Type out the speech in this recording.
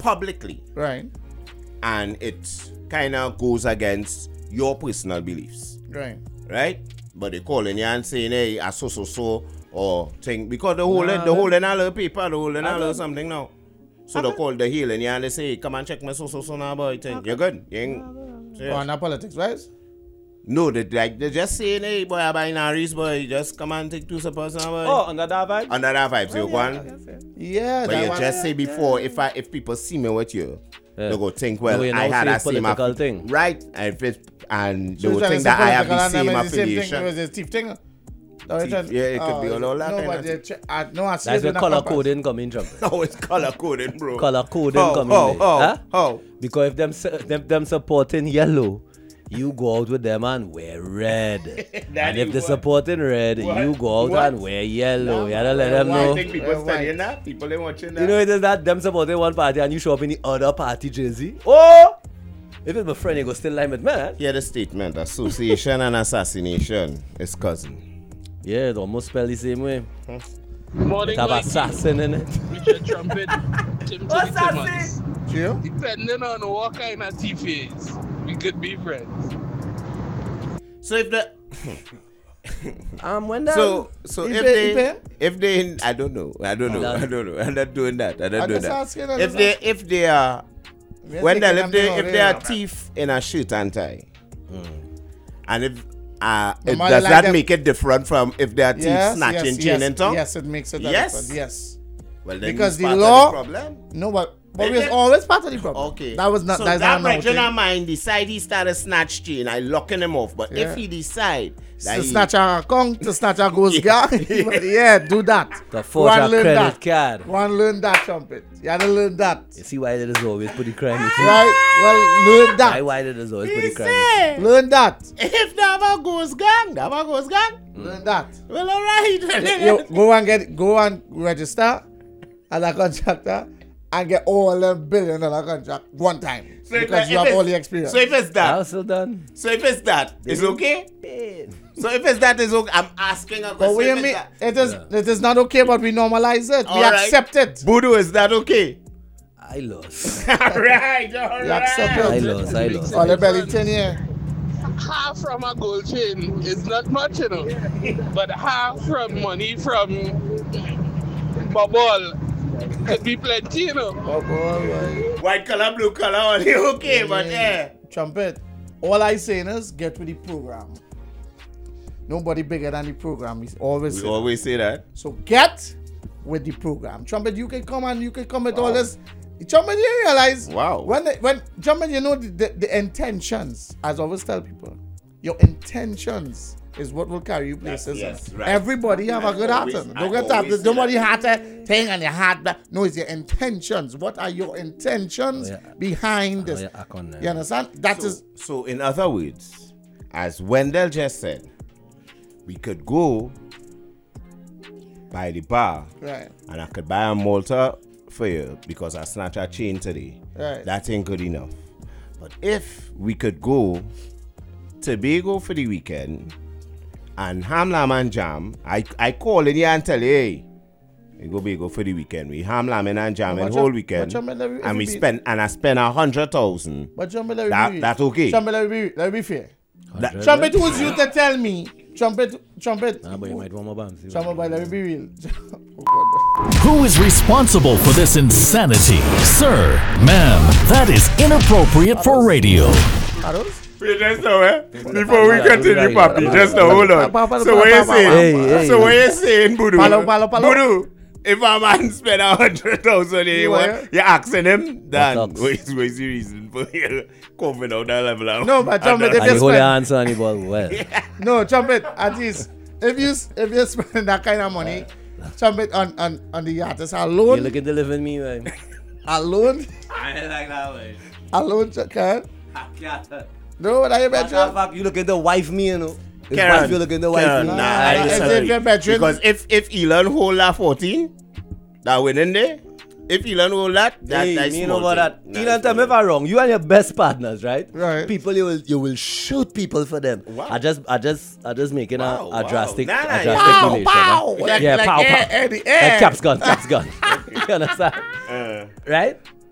publicly. Right. And it kind of goes against your personal beliefs. Right. Right? But they calling you and saying, hey, I so, or thing. Because the whole in all the paper, the whole in all the something now. So they call the healing you and they say, come and check my so now, boy. Thing. You're good? You ain't... On our politics, right? No, they just saying, hey, boy, I buy Naris, boy. Just come and take 2 suppers now, boy. Oh, under that vibe? Under that vibe, so you go on. Yeah. But you just say before, if people see me with you, they go think, well, No, I had a same political thing. Right. And they So will think that I have the same It affiliation. was a thief thing. Yeah, it could be all that. No, but I see That's it where in the color compass. coding come in, Trumpet. Oh, it's color coding, bro. Color coding come in there. Huh? Oh. Because if them supporting yellow, you go out with them and wear red. And if they're supporting red, you go out and wear yellow. You gotta let them know. I think people studying that. People ain't watching that. You know it is that them supporting one party and you show up in the other party jersey. Oh! If it's my friend, you go still line with man. Hear the statement. Association and assassination is cousin. Yeah, it almost spell the same way. Morning, It have Mikey. assassin in it. Richard Trumpet. Tim Timmons. Yeah. Depending on what kind of thief he is, we could be friends. So if the When that so He if they I don't know. I'm not doing that. I'm just asking, I'm just If they are We're Wendell, taking them if to they are Korea. thief in a shirt and tie, and if No it, matter does like that them- make it different from if they are thief snatching chain and tongue? Yes, it makes it Yes. different. Yes. Well, then Because it's the part law- of the problem. No, but Is it's it? always part of the problem. Okay. That was not. So that's that not region thing. of mine decide he started snatch chain. I locking him off. But Yeah. if he decide that To he, snatch a account, to snatch a ghost Yeah. gang. Yeah, do that. The forge Go a and learn credit that. card. Go and learn that, Trumpet. You gotta learn that. You see why it is always put the crime with you? Right? Well, learn that. Why it is always put he the crime with you? say, Learn that. if they have a ghost gang, they have a ghost gang. Learn that. Well, all right. Go and register as a contractor and get all them $1 billion contract one time. So if because that- you if have it's- all the experience. So if it's that, Also done. it's okay. So if it's that, it's okay. I'm asking a But question. wait a if it's minute, that- it is not okay, but we normalize it. All We right. accept it. Voodoo, is that okay? I lost. all right. We accept I it. lost. All the belly 10 here. Half from a gold chain is not much, you know. But half from money from bubble could be plenty, you know. Oh, boy. White color, blue color, all they okay, but yeah. Trumpet. All I saying is get with the program. Nobody bigger than the program. We always We say always say that. that. So get with the program. Trumpet, you can come and you can come with all this. Trumpet, you realize Wow. when Trumpet, you know the intentions. As I always tell people, your intentions is what will carry you places. yes, right. Everybody have a good heart. always- Don't I get that. always say Nobody that. had a thing on your heart. No, it's your intentions. What are your intentions Oh, yeah. behind this? yeah, I can, You understand? That So, is so in other words, as Wendell just said, we could go by the bar right. and I could buy a Malta for you because I snatched a chain today. Right. That ain't good enough. But if we could go to Tobago for the weekend and ham lamb and jam, I call in here and tell you, hey, we go Tobago for the weekend. We ham lamb and jam But the you- whole but weekend. you mean every- And we every- spend and I spend 100,000. But Trumpet, That's okay. Trumpet, let me be fair. That- Trumpet, who's you to tell me? Trumpet. Nah, but you might want more bombs. Trumpet, but let me be real. Oh, God. Who is responsible for this insanity? Sir, ma'am, that is inappropriate for radio. Are those? Wait, just now, before we continue, Papi, just now, hold on. Papa, So what you saying? Hey, So what you saying, Budu? Palo. Budu, if a man spend 100,000 a year, you're asking him, Dan, What's up? what's the reason for you coming out that level? Of- No, but Trumpet, if And you you hold your spend, answer on the ball well. no, Trumpet, at least if you spend that kind of money, Trumpet on the artist You alone, looking to live in me, man. alone, I ain't like that way. alone, can. I can't. No, what are you Matter of mentioning? fact, you looking to wife me, you know. His Karen, wife, you looking to wife Karen, me. nah, I I disagree. disagree. If you're veteran- Because if Elon hold that 14, that winning there, if Elon hold that, Hey, that's you small know about thing. that. Elon, tell me if I'm wrong. You and your best partners, right? Right. People, you will shoot people for them. Wow. I just making Wow, a drastic, wow. Nah, a yeah. drastic Pow, relation. pow. huh? Like- yeah, like pow, air- pow. air the air. Like caps gun. You understand? Right?